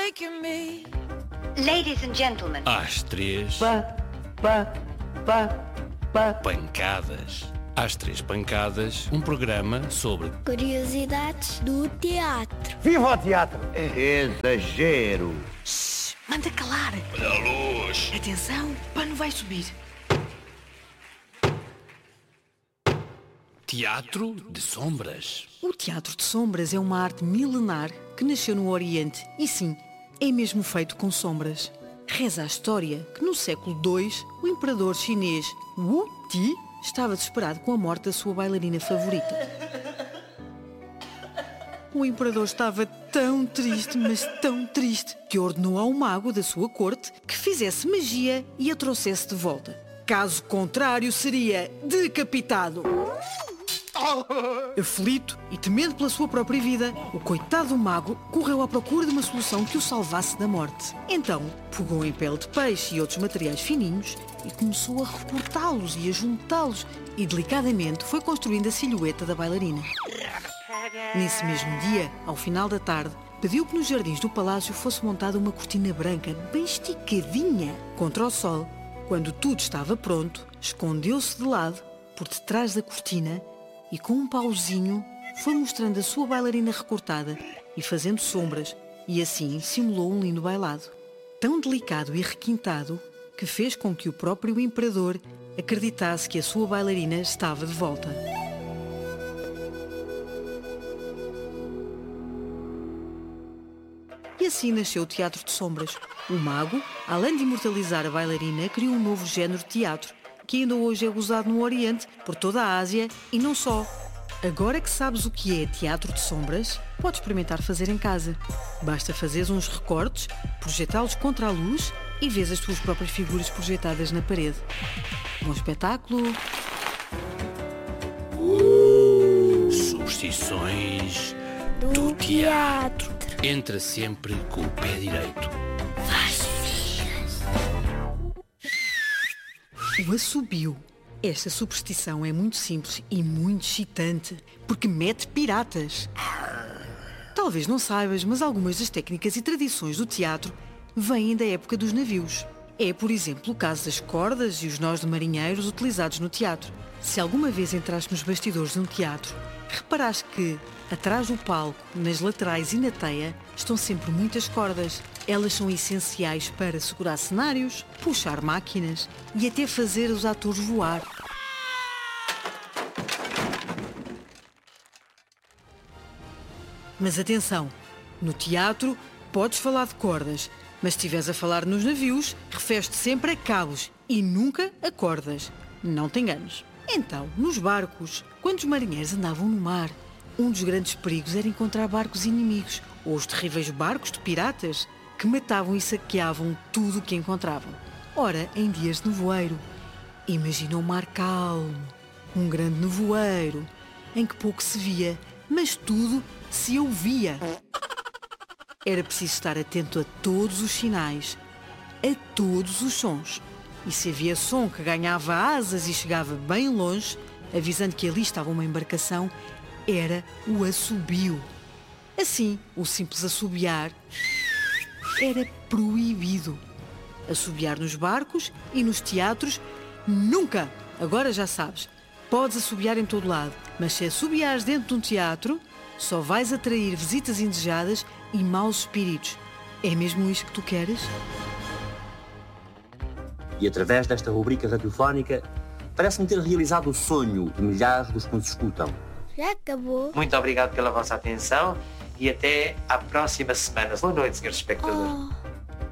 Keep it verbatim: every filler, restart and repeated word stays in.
making me. Ladies and gentlemen. Às três. Pá, pá, pá, pá. Pancadas. Às três pancadas, um programa sobre curiosidades do teatro. Viva o teatro! Exagero! Shhh, manda calar! Olha a luz! Atenção, o pano vai subir. Teatro de sombras. O teatro de sombras é uma arte milenar que nasceu no Oriente e sim, é mesmo feito com sombras. Reza a história que no século dois o imperador chinês Wu Ti estava desesperado com a morte da sua bailarina favorita. O imperador estava tão triste, mas tão triste, que ordenou ao mago da sua corte que fizesse magia e a trouxesse de volta. Caso contrário, seria decapitado. Aflito e temendo pela sua própria vida, o coitado do mago correu à procura de uma solução que o salvasse da morte. Então, pegou em pele de peixe e outros materiais fininhos e começou a recortá-los e a juntá-los e delicadamente foi construindo a silhueta da bailarina. Nesse mesmo dia, ao final da tarde, pediu que nos jardins do palácio fosse montada uma cortina branca bem esticadinha contra o sol. Quando tudo estava pronto, escondeu-se de lado, por detrás da cortina, e com um pauzinho foi mostrando a sua bailarina recortada e fazendo sombras, e assim simulou um lindo bailado. Tão delicado e requintado que fez com que o próprio imperador acreditasse que a sua bailarina estava de volta. E assim nasceu o teatro de sombras. O mago, além de imortalizar a bailarina, criou um novo género de teatro, que ainda hoje é usado no Oriente, por toda a Ásia e não só. Agora que sabes o que é teatro de sombras, podes experimentar fazer em casa. Basta fazeres uns recortes, projetá-los contra a luz e vês as tuas próprias figuras projetadas na parede. Bom espetáculo! Uh, superstições Do, do teatro. teatro. Entra sempre com o pé direito. O assobio. Esta superstição é muito simples e muito excitante, porque mete piratas. Talvez não saibas, mas algumas das técnicas e tradições do teatro vêm da época dos navios. É, por exemplo, o caso das cordas e os nós de marinheiros utilizados no teatro. Se alguma vez entraste nos bastidores de um teatro, reparaste que, atrás do palco, nas laterais e na teia, estão sempre muitas cordas. Elas são essenciais para segurar cenários, puxar máquinas e até fazer os atores voar. Mas atenção, no teatro podes falar de cordas, mas se estiveres a falar nos navios, referes-te sempre a cabos e nunca a cordas. Não te enganes. Então, nos barcos, quando os marinheiros andavam no mar, um dos grandes perigos era encontrar barcos inimigos ou os terríveis barcos de piratas que matavam e saqueavam tudo o que encontravam. Ora, em dias de nevoeiro, imagina um mar calmo, um grande nevoeiro, em que pouco se via, mas tudo se ouvia. Era preciso estar atento a todos os sinais, a todos os sons. E se havia som que ganhava asas e chegava bem longe, avisando que ali estava uma embarcação, era o assobio. Assim, o simples assobiar era proibido. Assobiar nos barcos e nos teatros, nunca! Agora já sabes, podes assobiar em todo lado, mas se assobiares dentro de um teatro, só vais atrair visitas indesejadas e maus espíritos. É mesmo isto que tu queres? E através desta rubrica radiofónica, parece-me ter realizado o sonho de milhares dos que nos escutam. Já acabou? Muito obrigado pela vossa atenção e até à próxima semana. Boa noite, senhores espectadores. Oh.